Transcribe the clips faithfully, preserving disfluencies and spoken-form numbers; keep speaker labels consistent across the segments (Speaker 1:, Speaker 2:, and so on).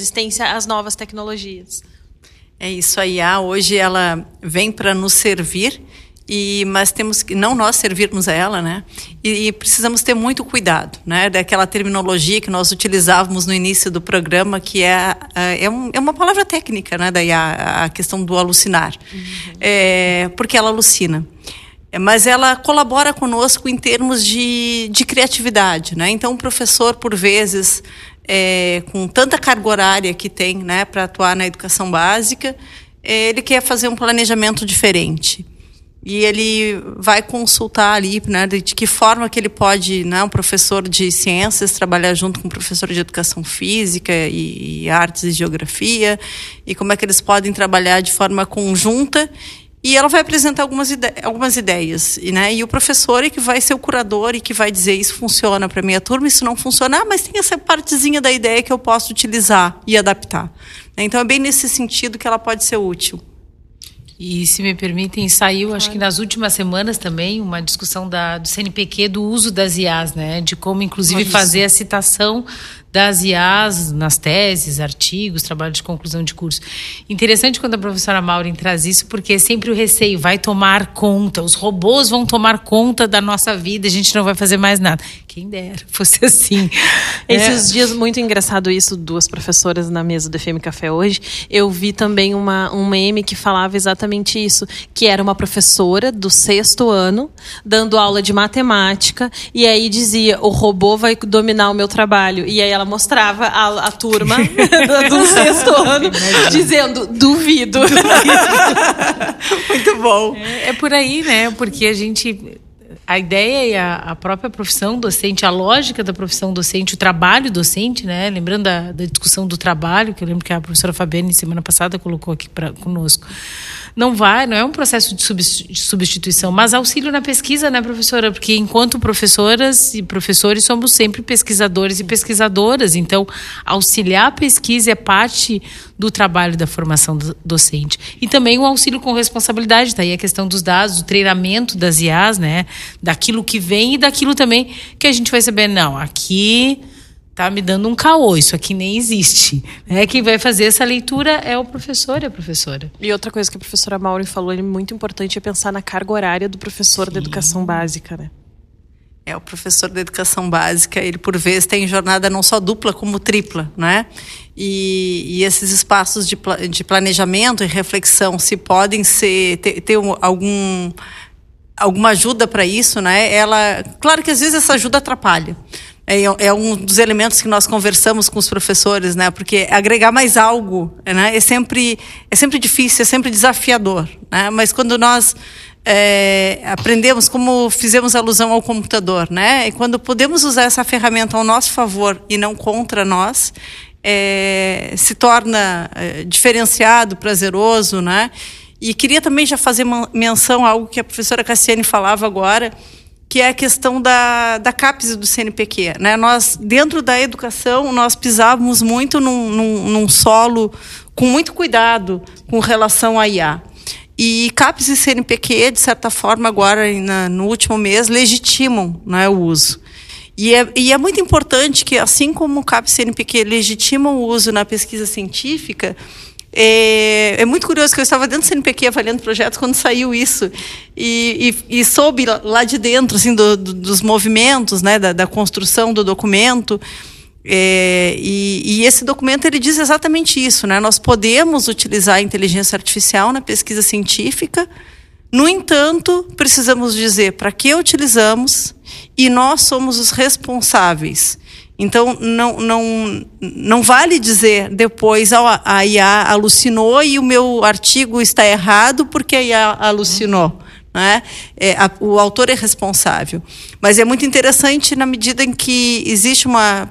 Speaker 1: resistência às novas tecnologias.
Speaker 2: É isso, a I A hoje ela vem para nos servir, e, mas temos que, não nós servirmos a ela, né? E, e precisamos ter muito cuidado, né? Daquela terminologia que nós utilizávamos no início do programa, que é, é, um, é uma palavra técnica, né? Da I A, a questão do alucinar. Uhum. É, porque ela alucina. Mas ela colabora conosco em termos de, de criatividade, né? Então, o professor, por vezes, é, com tanta carga horária que tem, né, para atuar na educação básica, é, ele quer fazer um planejamento diferente. E ele vai consultar ali, né, de que forma que ele pode, né, um professor de ciências, trabalhar junto com um professor de educação física e, e artes e geografia, e como é que eles podem trabalhar de forma conjunta. E ela vai apresentar algumas, ide- algumas ideias, e, né, e o professor é que vai ser o curador e que vai dizer: isso funciona para a minha turma, isso não funciona, ah, mas tem essa partezinha da ideia que eu posso utilizar e adaptar. Então é bem nesse sentido que ela pode ser útil.
Speaker 3: E, se me permitem, saiu, acho que nas últimas semanas também, uma discussão da, do C N Pq do uso das I As, né? De como, inclusive,
Speaker 1: Isso.
Speaker 3: fazer a citação das I As nas teses, artigos, trabalho de conclusão de curso. Interessante quando a professora Maureen traz isso, porque é sempre o receio, vai tomar conta, os robôs vão tomar conta da nossa vida, a gente não vai fazer mais nada. Quem dera fosse assim.
Speaker 1: Esses é. dias, muito engraçado isso, duas professoras na mesa do F M Café hoje, eu vi também uma, um meme que falava exatamente isso, que era uma professora do sexto ano, dando aula de matemática, e aí dizia: o robô vai dominar o meu trabalho. E aí ela mostrava a, a turma do sexto ano, dizendo: duvido.
Speaker 2: Muito bom.
Speaker 3: É, é por aí, né? Porque a gente... A ideia e a, a própria profissão docente, a lógica da profissão docente, o trabalho docente, né? Lembrando da, da discussão do trabalho, que eu lembro que a professora Fabiane, semana passada, colocou aqui pra, conosco. Não vai, não é um processo de substituição, mas auxílio na pesquisa, né, professora? Porque enquanto professoras e professores somos sempre pesquisadores e pesquisadoras, então auxiliar a pesquisa é parte do trabalho da formação docente. E também um auxílio com responsabilidade, tá aí a questão dos dados, o treinamento das I As, né, daquilo que vem e daquilo também que a gente vai saber, não, aqui tá me dando um caô, isso aqui nem existe. É, quem vai fazer essa leitura é o professor e a professora.
Speaker 1: E outra coisa que a professora Maureen falou, é muito importante, é pensar na carga horária do professor Sim. da educação básica, né?
Speaker 2: É, o professor da educação básica, ele por vezes tem jornada não só dupla, como tripla, né? E, e esses espaços de, de planejamento e reflexão, se podem ser, ter, ter um, algum, alguma ajuda para isso, né? Ela, claro que às vezes essa ajuda atrapalha. É, é um dos elementos que nós conversamos com os professores, né? Porque agregar mais algo, né? É sempre, é sempre difícil, é sempre desafiador, né? Mas quando nós é, aprendemos, como fizemos alusão ao computador, né? E quando podemos usar essa ferramenta ao nosso favor e não contra nós, é, se torna é, diferenciado, prazeroso, né? E queria também já fazer menção a algo que a professora Cassiane falava agora, que é a questão da, da CAPES e do C N Pq, né? Nós, dentro da educação, nós pisávamos muito num, num, num solo com muito cuidado com relação à I A. E CAPES e C N Pq, de certa forma, agora, na, no último mês, legitimam, né, o uso. E é, e é muito importante que, assim como o CAPES e C N Pq legitimam o uso na pesquisa científica, É, é muito curioso que eu estava dentro do C N Pq avaliando projetos quando saiu isso e, e, e soube lá de dentro assim, do, do, dos movimentos, né, da, da construção do documento. É, e, e esse documento ele diz exatamente isso, né? Nós podemos utilizar a inteligência artificial na pesquisa científica, no entanto, precisamos dizer para que utilizamos e nós somos os responsáveis. Então, não, não, não vale dizer depois oh, a I A alucinou e o meu artigo está errado porque a I A alucinou. Né? É, a, o autor é responsável. Mas é muito interessante na medida em que existe uma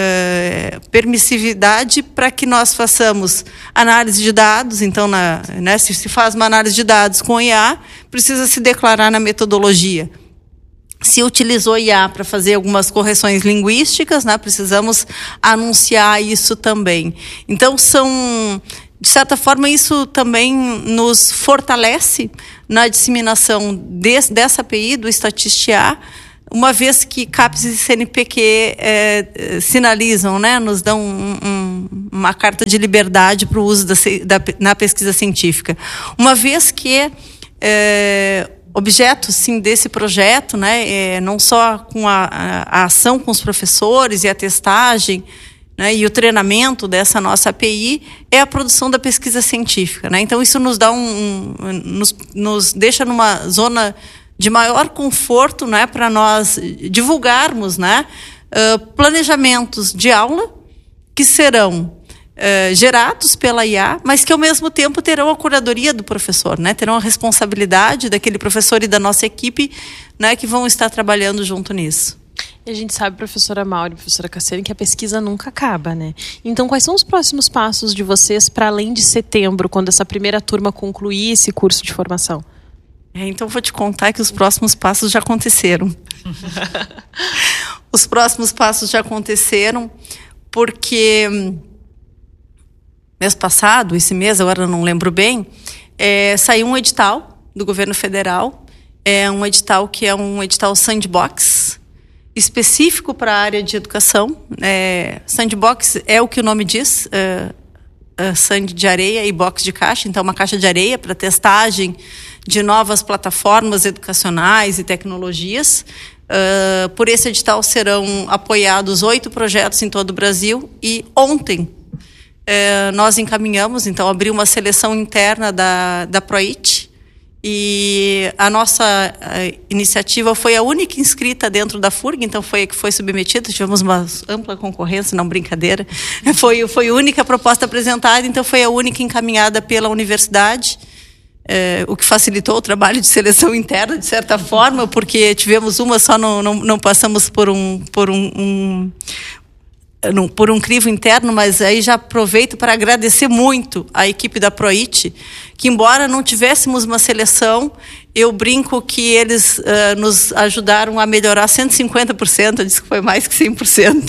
Speaker 2: é, permissividade para que nós façamos análise de dados. Então, na, né, se se faz uma análise de dados com I A, precisa se declarar na metodologia. Se utilizou I A para fazer algumas correções linguísticas, né, precisamos anunciar isso também. Então, são, de certa forma, isso também nos fortalece na disseminação desse, dessa A P I, do Statista, uma vez que CAPES e C N Pq é, sinalizam, né, nos dão um, um um, uma carta de liberdade para o uso da, da, na pesquisa científica. Uma vez que é, objeto, sim, desse projeto, né, é, não só com a, a, a ação com os professores e a testagem, né, e o treinamento dessa nossa A P I, é a produção da pesquisa científica, né? Então isso nos dá um, um nos, nos deixa numa zona de maior conforto, né, para nós divulgarmos, né, uh, planejamentos de aula que serão uh, gerados pela I A, mas que ao mesmo tempo terão a curadoria do professor, né, terão a responsabilidade daquele professor e da nossa equipe, né, que vão estar trabalhando junto nisso.
Speaker 1: E a gente sabe, professora Mauri, professora Cassiane, que a pesquisa nunca acaba, né? Então, quais são os próximos passos de vocês para além de setembro, quando essa primeira turma concluir esse curso de formação?
Speaker 2: É, então, vou te contar que os próximos passos já aconteceram. Os próximos passos já aconteceram porque mês passado, esse mês, agora eu não lembro bem, é, saiu um edital do governo federal, é um edital que é um edital sandbox, específico para a área de educação. É, sandbox é o que o nome diz, é, é sand de areia e box de caixa, então uma caixa de areia para testagem de novas plataformas educacionais e tecnologias. Uh, por esse edital serão apoiados oito projetos em todo o Brasil e ontem uh, nós encaminhamos, então abriu uma seleção interna da, da ProIT e a nossa a iniciativa foi a única inscrita dentro da F U R G, então foi a que foi submetida, tivemos uma ampla concorrência, não brincadeira, foi, foi a única proposta apresentada, então foi a única encaminhada pela universidade. É, o que facilitou o trabalho de seleção interna, de certa forma, porque tivemos uma só, não, não, não passamos por um, por um, um, um, por um crivo interno, mas aí já aproveito para agradecer muito a equipe da ProIT, que embora não tivéssemos uma seleção, eu brinco que eles uh, nos ajudaram a melhorar cento e cinquenta por cento, eu disse que foi mais que cem por cento,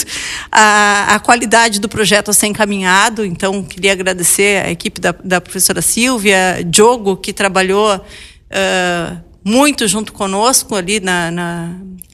Speaker 2: a, a qualidade do projeto a ser encaminhado. Então, queria agradecer a equipe da, da professora Silvia, Diogo, que trabalhou uh, muito junto conosco ali na, na,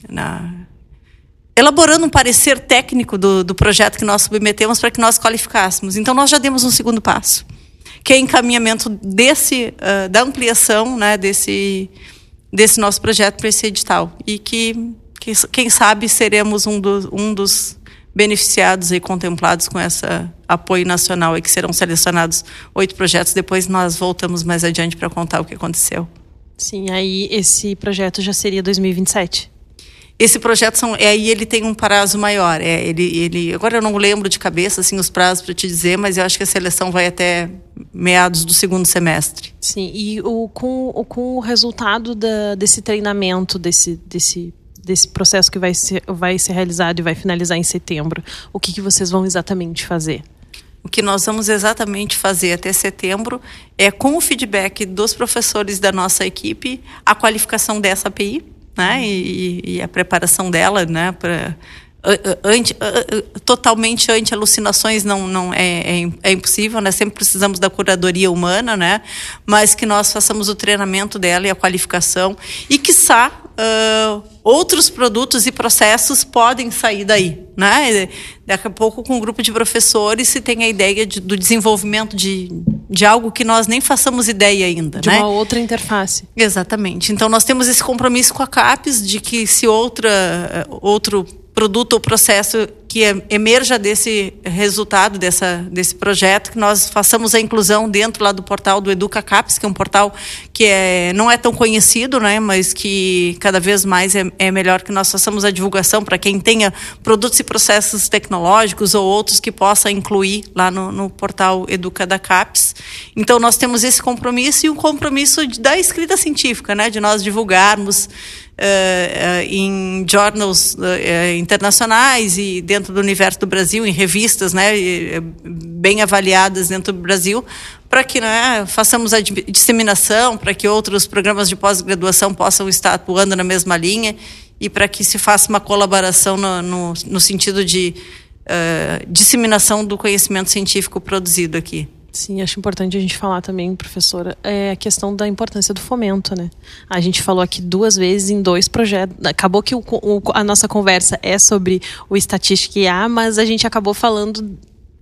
Speaker 2: na elaborando um parecer técnico do, do projeto que nós submetemos para que nós qualificássemos. Então, nós já demos um segundo passo, que é encaminhamento desse, uh, da ampliação, né, desse, desse nosso projeto para esse edital. E que, que, quem sabe, seremos um, do, um dos beneficiados e contemplados com esse apoio nacional, e que serão selecionados oito projetos. Depois nós voltamos mais adiante para contar o que aconteceu.
Speaker 1: Sim, aí esse projeto já seria dois mil e vinte e sete?
Speaker 2: Esse projeto, são, é, aí ele tem um prazo maior. É, ele, ele, agora eu não lembro de cabeça assim, os prazos para te dizer, mas eu acho que a seleção vai até meados do segundo semestre.
Speaker 1: Sim, e o, com, o, com o resultado da, desse treinamento, desse, desse, desse processo que vai ser, vai ser realizado e vai finalizar em setembro, o que, que vocês vão exatamente fazer?
Speaker 2: O que nós vamos exatamente fazer até setembro é, com o feedback dos professores da nossa equipe, a qualificação dessa A P I, né, e, e a preparação dela, né, para anti, totalmente anti-alucinações não, não é, é, é impossível, né? Sempre precisamos da curadoria humana, né? Mas que nós façamos o treinamento dela e a qualificação e, quiçá, uh, outros produtos e processos podem sair daí, né? Daqui a pouco, com um grupo de professores, se tem a ideia de, do desenvolvimento de, de algo que nós nem façamos ideia ainda,
Speaker 1: de
Speaker 2: né?
Speaker 1: uma outra interface.
Speaker 2: Exatamente. Então, nós temos esse compromisso com a CAPES de que, se outra, outro produto ou processo que emerja desse resultado, dessa, desse projeto, que nós façamos a inclusão dentro lá do portal do EducaCAPES, que é um portal que é, não é tão conhecido, né, mas que cada vez mais é, é melhor que nós façamos a divulgação para quem tenha produtos e processos tecnológicos ou outros que possa incluir lá no, no portal Educa da CAPES. Então, nós temos esse compromisso e um compromisso de, da escrita científica, né, de nós divulgarmos Uh, uh, em journals uh, internacionais e dentro do universo do Brasil, em revistas, né, e, bem avaliadas dentro do Brasil, para que, né, façamos a disseminação, para que outros programas de pós-graduação possam estar atuando na mesma linha e para que se faça uma colaboração no, no, no sentido de uh, disseminação do conhecimento científico produzido aqui.
Speaker 1: Sim, acho importante a gente falar também, professora, é a questão da importância do fomento, né? A gente falou aqui duas vezes em dois projetos. Acabou que o, o, a nossa conversa é sobre o Estatística I A, mas a gente acabou falando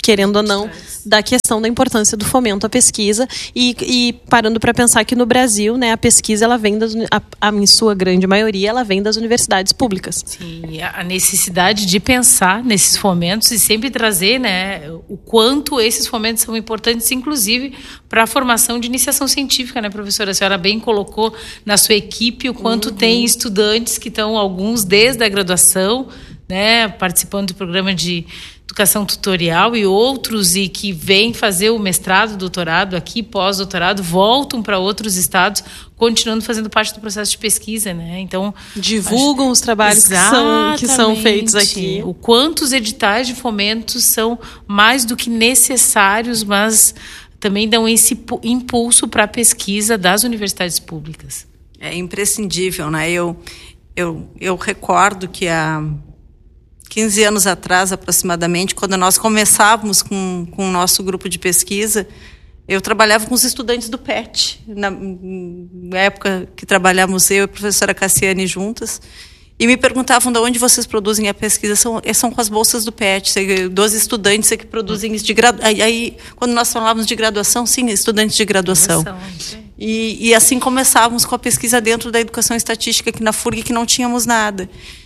Speaker 1: querendo ou não, da questão da importância do fomento à pesquisa e, e parando para pensar que no Brasil, né, a pesquisa, ela vem das, a, a, em sua grande maioria, ela vem das universidades públicas.
Speaker 3: Sim, a necessidade de pensar nesses fomentos e sempre trazer, né, o quanto esses fomentos são importantes, inclusive para a formação de iniciação científica, né, professora? A senhora bem colocou na sua equipe o quanto uhum. tem estudantes que estão, alguns desde a graduação, né, participando do programa de educação tutorial e outros e que vêm fazer o mestrado, doutorado aqui, pós-doutorado, voltam para outros estados, continuando fazendo parte do processo de pesquisa, né? Então
Speaker 1: divulgam acho... os trabalhos que são, que são feitos aqui.
Speaker 3: O quanto os editais de fomento são mais do que necessários, mas também dão esse impulso para a pesquisa das universidades públicas.
Speaker 2: É imprescindível, né? Eu, eu, eu recordo que a quinze anos atrás, aproximadamente, quando nós começávamos com, com o nosso grupo de pesquisa, eu trabalhava com os estudantes do P E T. Na, na época que trabalhávamos eu e a professora Cassiane juntas, e me perguntavam de onde vocês produzem a pesquisa. São, são com as bolsas do P E T, doze estudantes é que produzem isso de graduação. Aí, aí, quando nós falávamos de graduação, sim, estudantes de graduação. graduação e, e assim começávamos com a pesquisa dentro da educação estatística aqui na F U R G, que não tínhamos nada.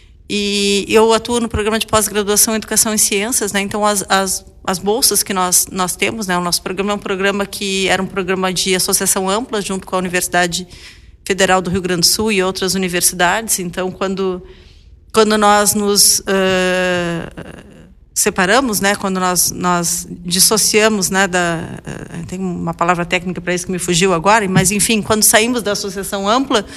Speaker 2: E eu atuo no programa de pós-graduação em Educação em Ciências, né? Então as, as, as bolsas que nós, nós temos, né? O nosso programa é um programa que era um programa de associação ampla junto com a Universidade Federal do Rio Grande do Sul e outras universidades. Então, quando, quando nós nos uh, separamos, né? Quando nós, nós dissociamos, né? Da, uh, tem uma palavra técnica para isso que me fugiu agora, mas enfim, quando saímos da associação ampla,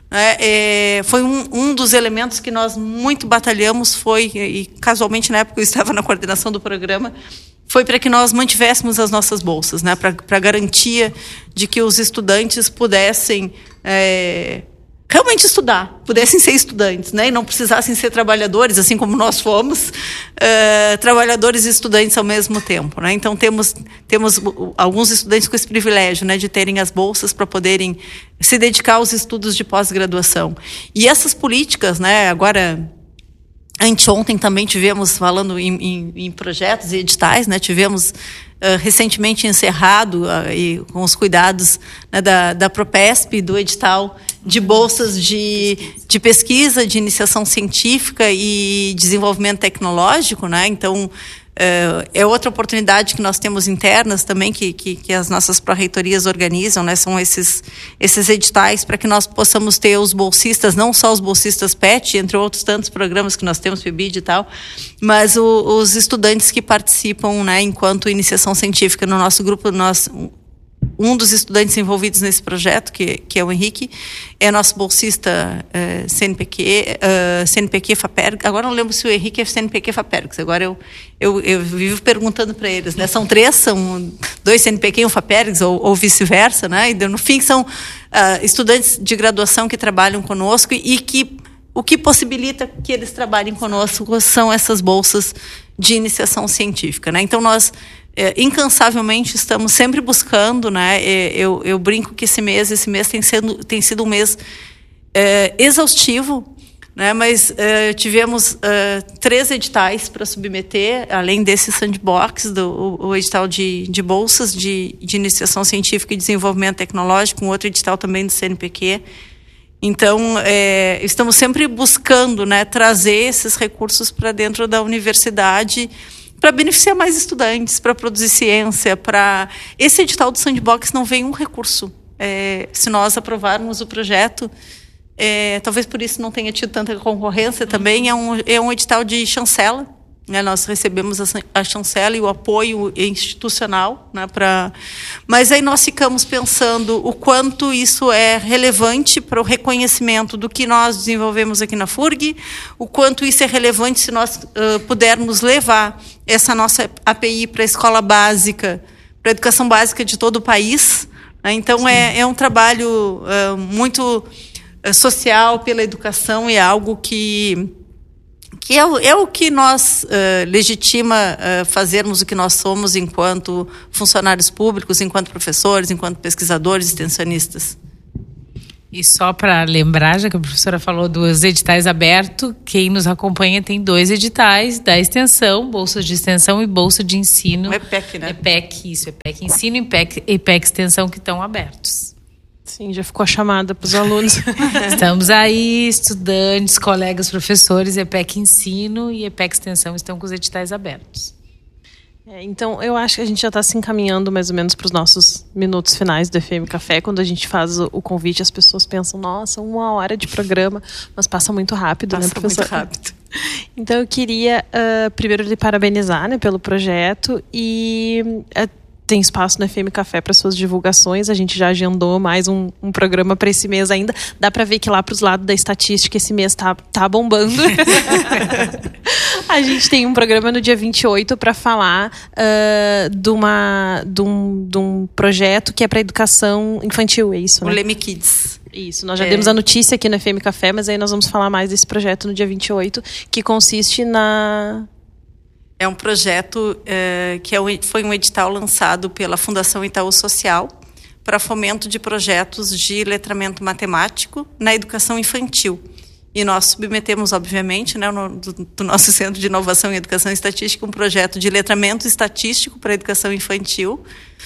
Speaker 2: É, é, foi um, um dos elementos que nós muito batalhamos, foi, e casualmente na época eu estava na coordenação do programa, foi para que nós mantivéssemos as nossas bolsas, né, para a garantia de que os estudantes pudessem é, realmente estudar, pudessem ser estudantes, né, e não precisassem ser trabalhadores, assim como nós fomos, é, trabalhadores e estudantes ao mesmo tempo, né? Então temos, temos alguns estudantes com esse privilégio, né, de terem as bolsas para poderem se dedicar aos estudos de pós-graduação. E essas políticas, né, agora, anteontem também tivemos, falando em, em, em projetos e editais, né, tivemos uh, recentemente encerrado, uh, e com os cuidados, né, da, da Propesp, do edital de bolsas de, de pesquisa, de iniciação científica e desenvolvimento tecnológico, né? Então, é outra oportunidade que nós temos internas também, que, que, que as nossas pró-reitorias organizam, né? São esses, esses editais para que nós possamos ter os bolsistas, não só os bolsistas P E T, entre outros tantos programas que nós temos, P I B I D e tal, mas o, os estudantes que participam, né, enquanto iniciação científica. No nosso grupo, nós... Um dos estudantes envolvidos nesse projeto, que, que é o Henrique, é nosso bolsista uh, C N P Q, uh, C N P Q FAPERGS. Agora não lembro se o Henrique é C N P Q FAPERGS. Agora eu, eu, eu vivo perguntando para eles, né? São três, são dois C N P Q e um FAPERGS, ou, ou vice-versa, né? E no fim são uh, estudantes de graduação que trabalham conosco e, e que o que possibilita que eles trabalhem conosco são essas bolsas de iniciação científica, né? Então nós É, incansavelmente estamos sempre buscando, né? É, eu, eu brinco que esse mês, esse mês tem sido, tem sido um mês é, exaustivo, né? Mas é, tivemos é, três editais para submeter, além desse sandbox, do, o, o edital de, de bolsas de, de iniciação científica e desenvolvimento tecnológico, um outro edital também do C N P Q. Então, é, estamos sempre buscando, né, trazer esses recursos para dentro da universidade, para beneficiar mais estudantes, para produzir ciência, para... Esse edital do Sandbox não vem um recurso. É, se nós aprovarmos o projeto, é, talvez por isso não tenha tido tanta concorrência também, é um, é um edital de chancela, né? Nós recebemos a, a chancela e o apoio institucional, né, pra... Mas aí nós ficamos pensando o quanto isso é relevante para o reconhecimento do que nós desenvolvemos aqui na F U R G, o quanto isso é relevante se nós uh, pudermos levar essa nossa A P I para a escola básica, para a educação básica de todo o país, né? Então é, é um trabalho uh, muito uh, social pela educação e é algo que que é o, é o que nós uh, legitima uh, fazermos o que nós somos enquanto funcionários públicos, enquanto professores, enquanto pesquisadores, extensionistas.
Speaker 3: E só para lembrar, já que a professora falou dos editais abertos, quem nos acompanha tem dois editais da extensão, bolsas de extensão e bolsa de ensino.
Speaker 2: O EPEC, né?
Speaker 3: EPEC, isso, EPEC Ensino e EPEC, EPEC Extensão, que estão abertos.
Speaker 1: Sim, já ficou a chamada para os alunos.
Speaker 3: Estamos aí, estudantes, colegas, professores, EPEC Ensino e EPEC Extensão estão com os editais abertos.
Speaker 1: É, então, eu acho que a gente já está se encaminhando mais ou menos para os nossos minutos finais do F M Café. Quando a gente faz o, o convite, as pessoas pensam, nossa, uma hora de programa, mas passa muito rápido,
Speaker 2: passa
Speaker 1: né, professor?
Speaker 2: Muito rápido.
Speaker 1: Então, eu queria, uh, primeiro, lhe parabenizar, né, pelo projeto e... Uh, tem espaço no F M Café para suas divulgações. A gente já agendou mais um, um programa para esse mês ainda. Dá para ver que lá para os lados da estatística esse mês tá, tá bombando. A gente tem um programa no dia vinte e oito para falar uh, de, uma, de, um, de um projeto que é para educação infantil, é isso, né?
Speaker 2: O Leme Kids.
Speaker 1: Isso, nós já é. demos a notícia aqui no F M Café, mas aí nós vamos falar mais desse projeto no dia vinte e oito, que consiste na...
Speaker 2: É um projeto é, que é um, foi um edital lançado pela Fundação Itaú Social para fomento de projetos de letramento matemático na educação infantil. E nós submetemos, obviamente, né, no, do, do nosso Centro de Inovação em Educação e Estatística, um projeto de letramento estatístico para a educação infantil.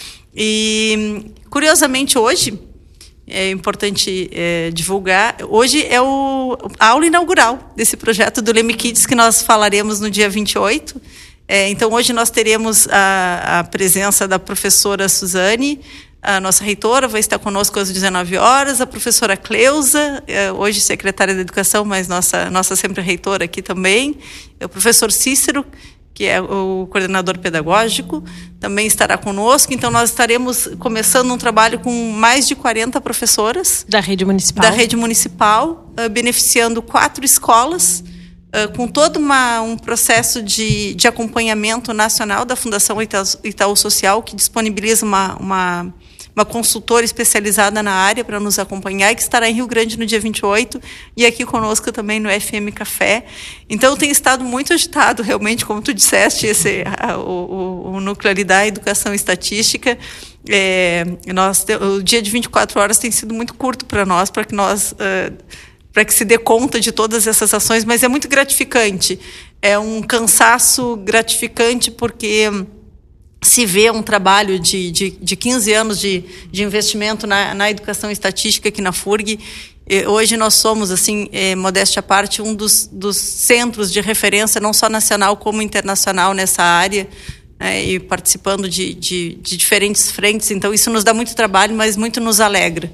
Speaker 2: E, curiosamente, hoje, é importante é, divulgar, hoje é o, a aula inaugural desse projeto do Leme Kids, que nós falaremos no dia vinte e oito. É, então, hoje nós teremos a, a presença da professora Suzane, a nossa reitora vai estar conosco às dezenove horas, a professora Cleusa, é, hoje secretária da Educação, mas nossa, nossa sempre reitora aqui também, o professor Cícero, que é o coordenador pedagógico, também estará conosco. Então, nós estaremos começando um trabalho com mais de quarenta professoras.
Speaker 1: Da rede municipal.
Speaker 2: Da rede municipal, uh, beneficiando quatro escolas, uh, com todo uma, um processo de, de acompanhamento nacional da Fundação Itaú, Itaú Social, que disponibiliza uma, uma, uma consultora especializada na área para nos acompanhar e que estará em Rio Grande no dia vinte e oito e aqui conosco também no F M Café. Então, tem estado muito agitado, realmente, como tu disseste, esse, a, o, o núcleo ali da educação estatística. É, nós, o dia de vinte e quatro horas tem sido muito curto para nós, para que nós... Uh, para que se dê conta de todas essas ações, mas é muito gratificante. É um cansaço gratificante porque se vê um trabalho de, de, de quinze anos de, de investimento na, na educação estatística aqui na F U R G. Hoje nós somos, assim, é, modéstia à parte, um dos, dos centros de referência, não só nacional como internacional nessa área, né, e participando de, de, de diferentes frentes. Então, isso nos dá muito trabalho, mas muito nos alegra.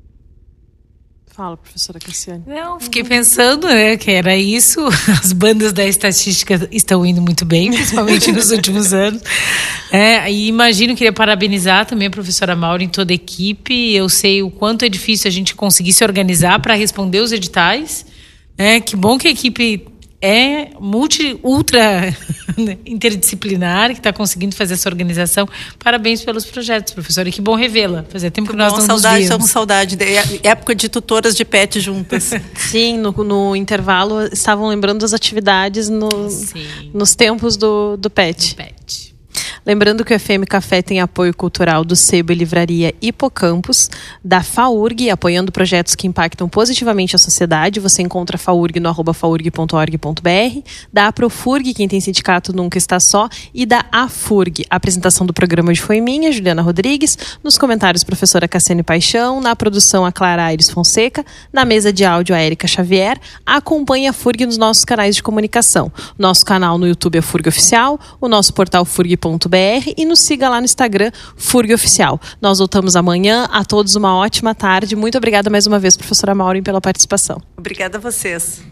Speaker 1: Fala, professora Cassiane.
Speaker 3: Não, fiquei pensando, né, que era isso. As bandas da estatística estão indo muito bem, principalmente nos últimos anos. É, e imagino, queria parabenizar também a professora Maura e toda a equipe. Eu sei o quanto é difícil a gente conseguir se organizar para responder os editais. É, que bom que a equipe é multi, ultra interdisciplinar, que está conseguindo fazer essa organização. Parabéns pelos projetos, professora. Que bom revê-la. Fazia tempo que nós não
Speaker 2: saudade,
Speaker 3: nos víamos.
Speaker 2: Estamos saudade. De época de tutoras de pet juntas.
Speaker 1: Sim, no, no intervalo estavam lembrando das atividades no, nos tempos do, do pet.
Speaker 3: Do pet.
Speaker 1: Lembrando que o F M Café tem apoio cultural do Sebo e Livraria Hipocampus, da F A U R G, apoiando projetos que impactam positivamente a sociedade. Você encontra a F A U R G no arroba faurg ponto org ponto br, da Aprofurg, quem tem sindicato nunca está só, e da Afurg. A apresentação do programa hoje foi minha, Juliana Rodrigues, nos comentários professora Cassiane Paixão, na produção a Clara Aires Fonseca, na mesa de áudio a Érica Xavier. Acompanhe a F U R G nos nossos canais de comunicação. Nosso canal no YouTube é F U R G Oficial, o nosso portal furg ponto br e nos siga lá no Instagram, F U R G Oficial. Nós voltamos amanhã. A todos uma ótima tarde. Muito obrigada mais uma vez, professora Maureen, pela participação.
Speaker 2: Obrigada a vocês.